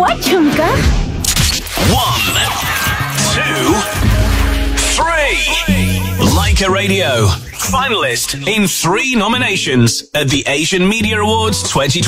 What, Chumka? 1, 2, 3. Leica Radio, finalist in 3 nominations at the Asian Media Awards 2020.